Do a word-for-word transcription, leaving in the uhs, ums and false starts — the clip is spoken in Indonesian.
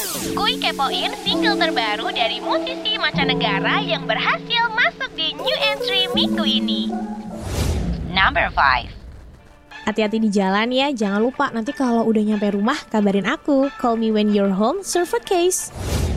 Kuy kepoin single terbaru dari musisi mancanegara yang berhasil masuk di new entry minggu ini. Number five. Hati-hati di jalan ya, jangan lupa nanti kalau udah nyampe rumah kabarin aku. Call me when you're home, serve a case.